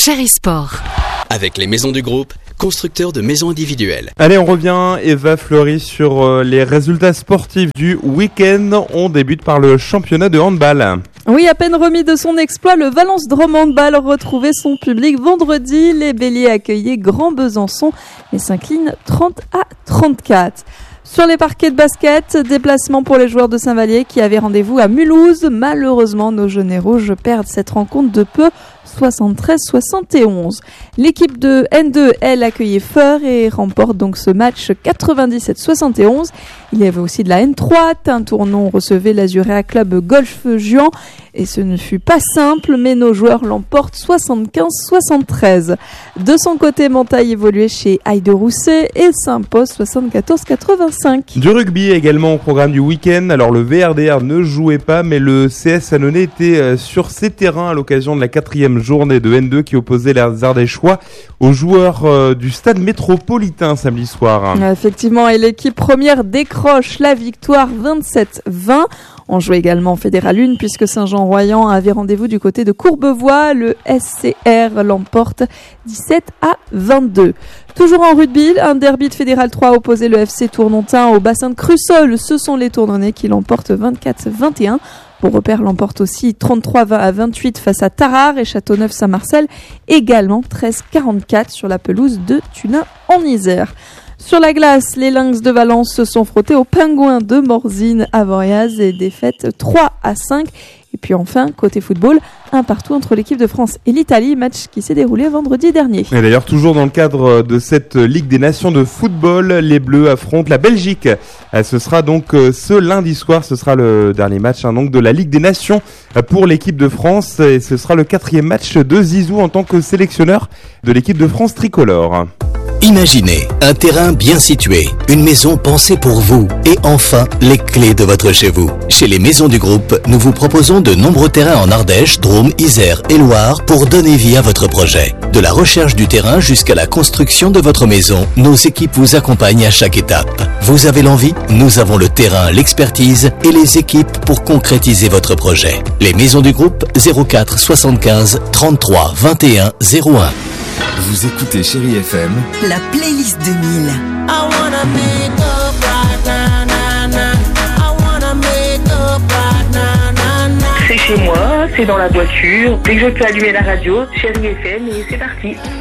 Chéri Sport. Avec les maisons du groupe, constructeurs de maisons individuelles. Allez, on revient, Eva Fleury, sur les résultats sportifs du week-end. On débute par le championnat de handball. Oui, à peine remis de son exploit, le Valence Drôme Handball retrouvait son public vendredi. Les Béliers accueillaient Grand Besançon et s'inclinent 30-34. Sur les parquets de basket, déplacement pour les joueurs de Saint-Vallier qui avaient rendez-vous à Mulhouse. Malheureusement, nos jaunes et rouges perdent cette rencontre de peu, 73-71. L'équipe de N2, elle, accueillait Feur et remporte donc ce match 97-71. Il y avait aussi de la N3, Tintournon recevait l'Azuréa Club Golf Juan et ce ne fut pas simple, mais nos joueurs l'emportent 75-73. De son côté, Montaille évoluait chez Haïde Rousset et s'impose 74-85. Du rugby également au programme du week-end. Alors le VRDR ne jouait pas, mais le CS Annonay était sur ses terrains à l'occasion de la 4e journée de N2 qui opposait les Ardéchois aux joueurs du stade métropolitain samedi soir. Effectivement, et l'équipe première décroche la victoire 27-20. On jouait également en Fédéral 1 puisque Saint-Jean-Royan avait rendez-vous du côté de Courbevoie. Le SCR l'emporte 17-22. Toujours en rugby, un derby de Fédéral 3 opposait le FC Tournontin au bassin de Crussol. Ce sont les Tournonnais qui l'emportent 24-21. Beaurepaire l'emporte aussi 33-28 face à Tarare et Châteauneuf-Saint-Marcel, également 13-44 sur la pelouse de Tunin en Isère. Sur la glace, les Lynx de Valence se sont frottés aux Pingouins de Morzine à Voriaz et défaite 3-5. Et puis enfin, côté football, un partout entre l'équipe de France et l'Italie, match qui s'est déroulé vendredi dernier. Et d'ailleurs, toujours dans le cadre de cette Ligue des Nations de football, les Bleus affrontent la Belgique. Ce sera donc ce lundi soir, ce sera le dernier match donc de la Ligue des Nations pour l'équipe de France. Et ce sera le 4e match de Zizou en tant que sélectionneur de l'équipe de France tricolore. Imaginez un terrain bien situé, une maison pensée pour vous et enfin les clés de votre chez vous. Chez les maisons du groupe, nous vous proposons de nombreux terrains en Ardèche, Drôme, Isère et Loire pour donner vie à votre projet. De la recherche du terrain jusqu'à la construction de votre maison, nos équipes vous accompagnent à chaque étape. Vous avez l'envie? Nous avons le terrain, l'expertise et les équipes pour concrétiser votre projet. Les maisons du groupe 04 75 33 21 01. Vous écoutez Chéri FM, la playlist 2000. C'est chez moi, c'est dans la voiture. Dès que je peux allumer la radio, Chéri FM et c'est parti.